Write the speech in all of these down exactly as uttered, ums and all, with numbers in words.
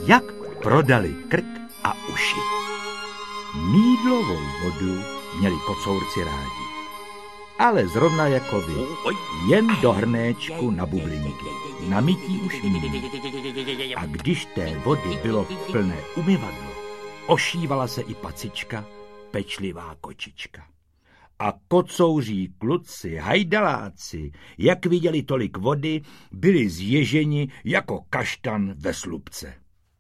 jak prodali krk a uši. Mýdlovou vodu měli kocourci rádi, ale zrovna jako vy, jen do hrnéčku na bublinky, na mytí už míň. A když té vody bylo plné umyvadlo, ošívala se i pacička, pečlivá kočička. A kocouří kluci, hajdaláci, jak viděli tolik vody, byli zježeni jako kaštan ve slupce.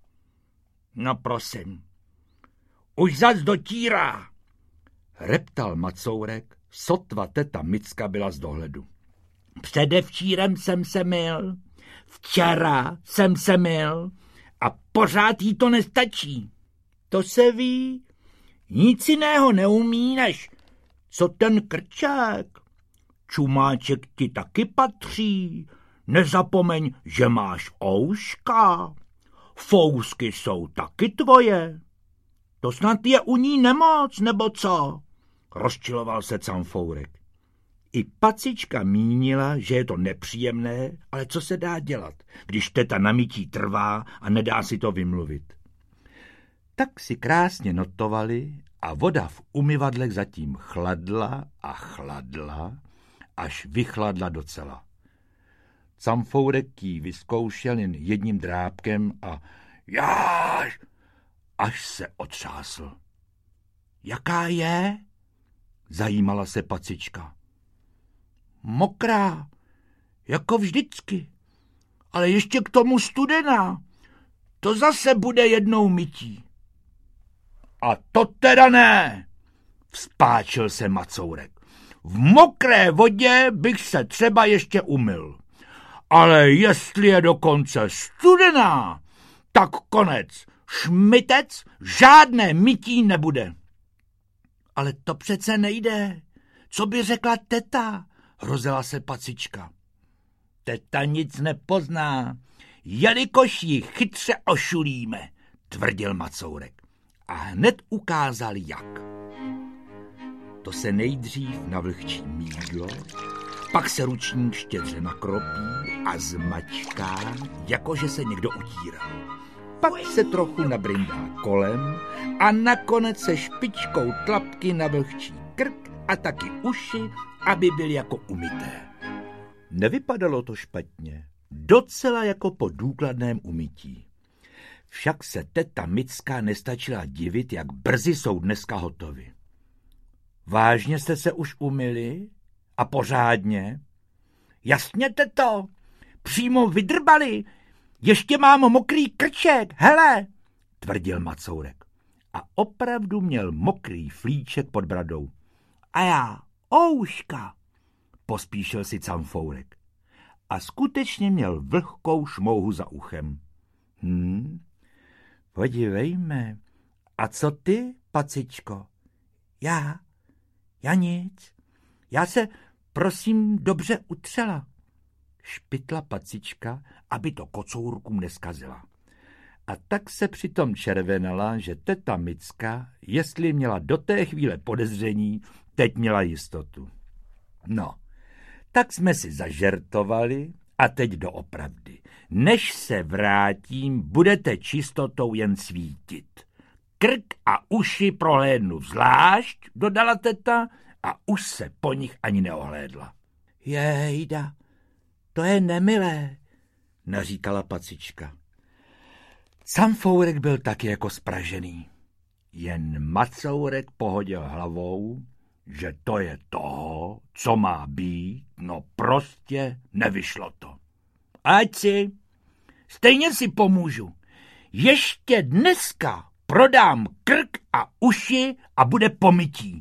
No prosím, už zas dotírá, reptal Macourek, sotva teta Micka byla z dohledu. Předevčírem jsem se myl, včera jsem se myl a pořád jí to nestačí. To se ví, nic jiného neumí, než co ten krček. Čumáček ti taky patří, nezapomeň, že máš ouška. Fousky jsou taky tvoje. To snad je u ní nemoc, nebo co? Rozčiloval se Canfourek. I pacička mínila, že je to nepříjemné, ale co se dá dělat, když teta na mytí trvá a nedá si to vymluvit. Tak si krásně notovali a voda v umyvadlech zatím chladla a chladla, až vychladla docela. Canfourek jí vyzkoušel jen jedním drápkem a jáž, až se otřásl. Jaká je? Zajímala se pacička. Mokrá, jako vždycky, ale ještě k tomu studená. To zase bude jednou mytí. A to teda ne, vzpáčil se Macourek. V mokré vodě bych se třeba ještě umyl. Ale jestli je dokonce studená, tak konec, šmitec, žádné mytí nebude. Ale to přece nejde. Co by řekla teta? Hrozila se pacička. Teta nic nepozná, jelikož ji chytře ošulíme, tvrdil Macourek. A hned ukázal jak. To se nejdřív navlhčí mýdlo, pak se ručník štědře nakropí a zmačká, jakože se někdo utíral. Pak se trochu nabrindá kolem a nakonec se špičkou tlapky navlhčí krk a taky uši, aby byly jako umyté. Nevypadalo to špatně, docela jako po důkladném umytí. Však se teta Micka nestačila divit, jak brzy jsou dneska hotovi. Vážně jste se už umyli? A pořádně? Jasně, teto, přímo vydrbali. Ještě mám mokrý krček, hele, tvrdil Macourek. A opravdu měl mokrý flíček pod bradou. A já, ouška, pospíšil si Canfourek. A skutečně měl vlhkou šmouhu za uchem. Hm, podívejme, a co ty, pacičko? Já, já nic, já se, prosím, dobře utřela. Špitla pacička, aby to kocourkům neskazila. A tak se přitom červenala, že teta Micka, jestli měla do té chvíle podezření, teď měla jistotu. No, tak jsme si zažertovali a teď doopravdy. Než se vrátím, budete čistotou jen svítit. Krk a uši prohlédnu zvlášť, dodala teta, a už se po nich ani neohlédla. Jejda, to je nemilé, naříkala pacička. Canfourek byl taky jako spražený. Jen Macourek pohodil hlavou, že to je toho, co má být, no prostě nevyšlo to. Ať si, stejně si pomůžu. Ještě dneska prodám krk a uši a bude pomytí.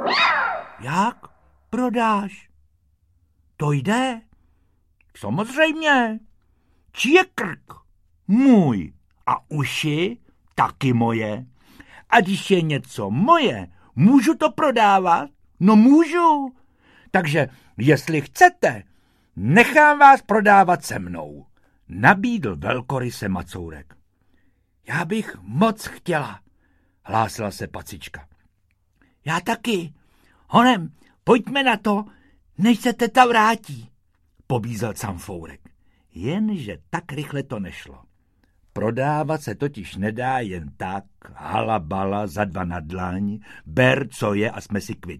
Jak prodáš? To jde? Samozřejmě. Čí je krk? Můj. A uši? Taky moje. A když je něco moje, můžu to prodávat? No můžu. Takže jestli chcete, nechám vás prodávat se mnou, nabídl velkoryse Macourek. Já bych moc chtěla, hlásila se pacička. Já taky. Honem, pojďme na to, než se teta vrátí, pobízel Canfourek. Jenže tak rychle to nešlo. Prodávat se totiž nedá jen tak, halabala, za dva na dlaň, ber, co je a jsme si kvit.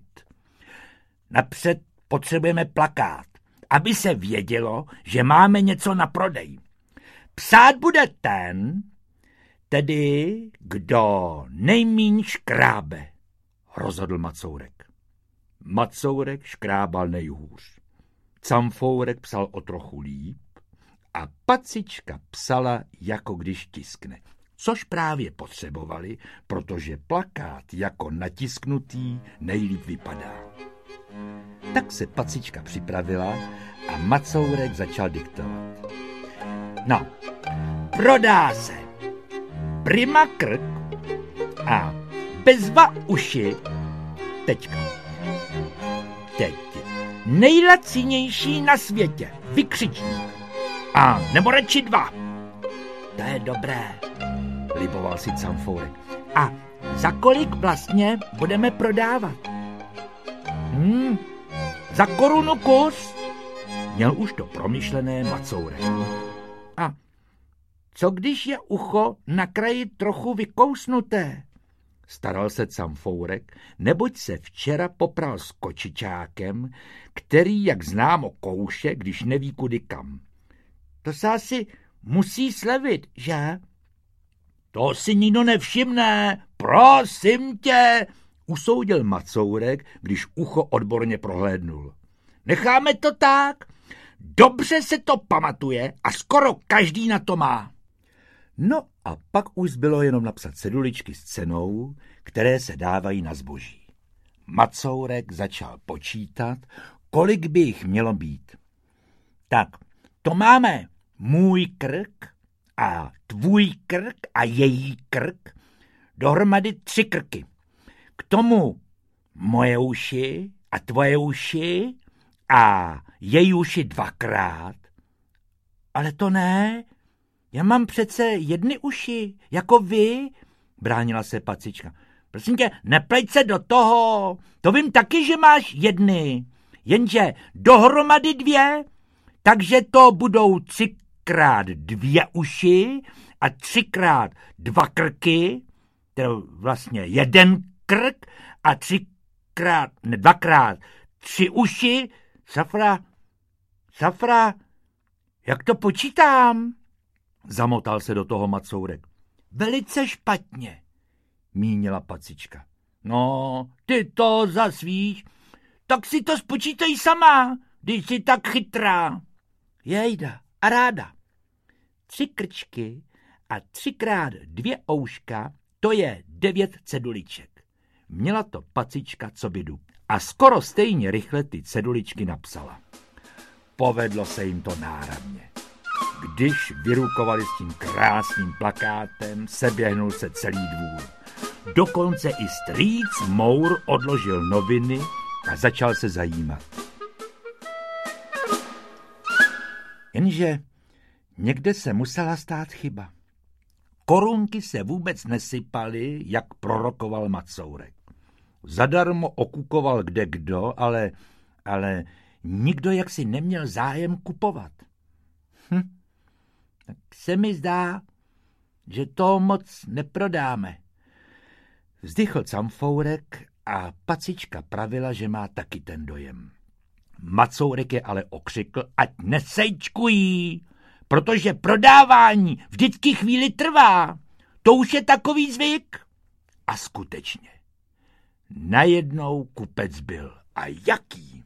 Napřed potřebujeme plakát, aby se vědělo, že máme něco na prodej. Psát bude ten, tedy kdo nejmíň škrábe, rozhodl Macourek. Macourek škrábal nejhůř. Camfourek psal o trochu líp a Pacička psala, jako když tiskne. Což právě potřebovali, protože plakát jako natisknutý nejlíp vypadá. Tak se Pacička připravila a Macourek začal diktovat. No, prodá se prima krk a bezva uši, tečka. Teď nejlacinější na světě, vykřičník. A nebo radši dva. To je dobré, liboval si Camfourek. A za kolik vlastně budeme prodávat? Hmm, za korunu kus. Měl už to promyšlené Macourek. A co když je ucho na kraji trochu vykousnuté? Staral se Camfourek, neboť se včera popral s kočičákem, který, jak známo, kouše, když neví kudy kam. To se asi musí slevit, že? To si nikdo nevšimne, prosím tě, usoudil Macourek, když ucho odborně prohlédnul. Necháme to tak, dobře se to pamatuje a skoro každý na to má. No a pak už zbylo jenom napsat ceduličky s cenou, které se dávají na zboží. Macourek začal počítat, kolik by jich mělo být. Tak, to máme můj krk a tvůj krk a její krk, dohromady tři krky. K tomu moje uši a tvoje uši a její uši dvakrát. Ale to ne, já mám přece jedny uši, jako vy, bránila se Pacička. Prosím tě, nepleť se do toho, to vím taky, že máš jedny, jenže dohromady dvě, takže to budou třikrát dvě uši a třikrát dva krky, tedy vlastně jeden krk a třikrát, ne dvakrát, tři uši. Safra, Safra, jak to počítám? Zamotal se do toho Macourek. Velice špatně, mínila Pacička. No, ty to zas víš, tak si to spočítej sama, když jsi tak chytrá. Jejda, a ráda. Tři krčky a třikrát dvě ouška, to je devět ceduliček. Měla to Pacička co bydu a skoro stejně rychle ty ceduličky napsala. Povedlo se jim to náramně. Když vyrukovali s tím krásným plakátem, seběhnul se celý dvůr. Dokonce i strýc Mour odložil noviny a začal se zajímat. Jenže někde se musela stát chyba. Korunky se vůbec nesypaly, jak prorokoval Macourek. Zadarmo okukoval kdekdo, ale, ale nikdo jaksi neměl zájem kupovat. Hm. Tak se mi zdá, že to moc neprodáme. Vzdychl Camfourek a Pacička pravila, že má taky ten dojem. Macourek je ale okřikl, ať nesejčkují, protože prodávání vždycky chvíli trvá. To už je takový zvyk. A skutečně. Najednou kupec byl. A jaký?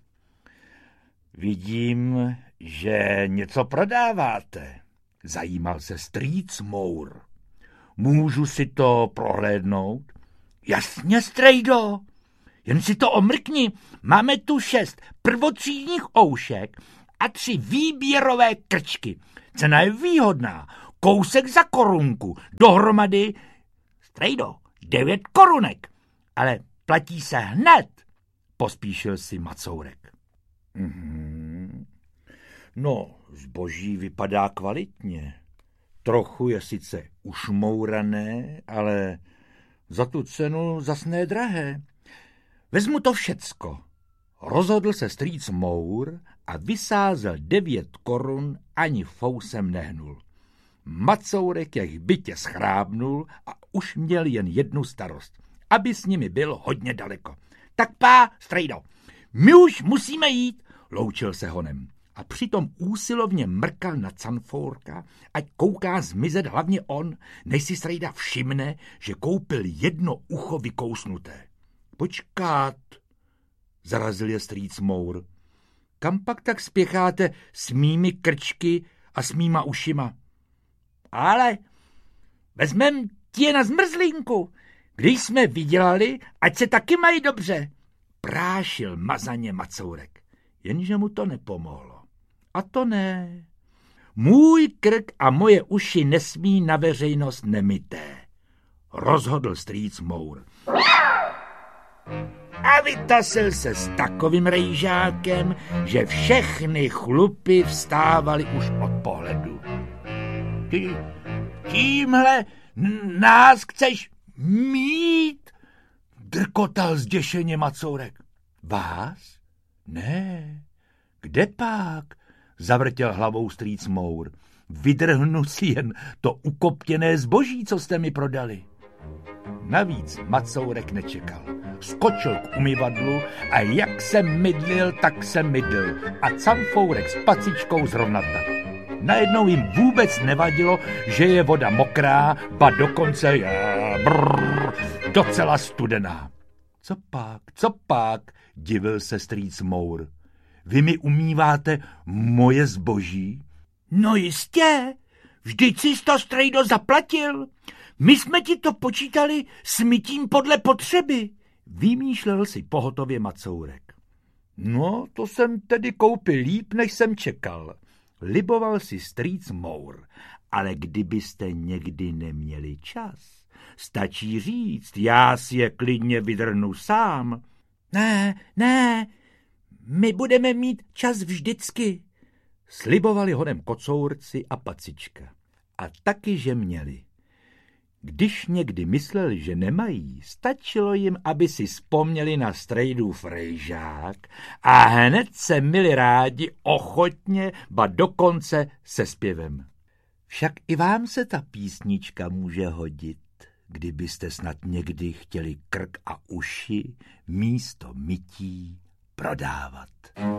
Vidím, že něco prodáváte, zajímal se strýc Mour. Můžu si to prohlédnout? Jasně, strejdo, jen si to omrkni. Máme tu šest prvotřídních oušek a tři výběrové krčky. Cena je výhodná, kousek za korunku, dohromady, strejdo, devět korunek, ale platí se hned, pospíšil si Macourek. Mm-hmm. No, zboží vypadá kvalitně. Trochu je sice ušmourané, ale za tu cenu zas ne drahé. Vezmu to všecko. Rozhodl se strýc Mour a vysázel devět korun, ani fousem nehnul. Macourek jak bytě schrábnul a už měl jen jednu starost, aby s nimi byl hodně daleko. Tak pá, strejdo, my už musíme jít, loučil se honem. A přitom úsilovně mrkal na Canforka, ať kouká zmizet hlavně on, než si strejda všimne, že koupil jedno ucho vykousnuté. Počkat, zarazil je strýc Mour. Kam pak tak spěcháte s mými krčky a s mýma ušima? Ale vezmem ti je na zmrzlinku, když jsme vydělali, ať se taky mají dobře, prášil mazaně Macourek, jenže mu to nepomohlo. A to ne. Můj krk a moje uši nesmí na veřejnost nemité, rozhodl strýc Mour. A vytasil se s takovým rejžákem, že všechny chlupy vstávaly už od pohledu. Ty, tímhle nás chceš mít? Drkotal zděšeně Macourek. Vás? Ne, kde pak? Zavrtěl hlavou strýc Mour. Vydrhnu si jen to ukoptěné zboží, co jste mi prodali. Navíc Macourek nečekal. Skočil k umyvadlu a jak se mydlil, tak se mydl. A Canfourek s Pacičkou zrovna tak. Najednou jim vůbec nevadilo, že je voda mokrá, ba dokonce je brrr, docela studená. Co pak, co pak, divil se strýc Mour. Vy mi umýváte moje zboží? No jistě, vždyť jsi to, strejdo, zaplatil. My jsme ti to počítali s mytím podle potřeby, vymýšlel si pohotově Macourek. No, to jsem tedy koupil líp, než jsem čekal, liboval si strýc Mour. Ale kdybyste někdy neměli čas, stačí říct, já si je klidně vydrhnu sám. Ne, ne, my budeme mít čas vždycky, slibovali honem Kocourci a Pacička. A taky, že měli. Když někdy mysleli, že nemají, stačilo jim, aby si vzpomněli na strejdův rejžák a hned se měli rádi ochotně, ba dokonce se zpěvem. Však i vám se ta písnička může hodit, kdybyste snad někdy chtěli krk a uši místo mytí prodávat.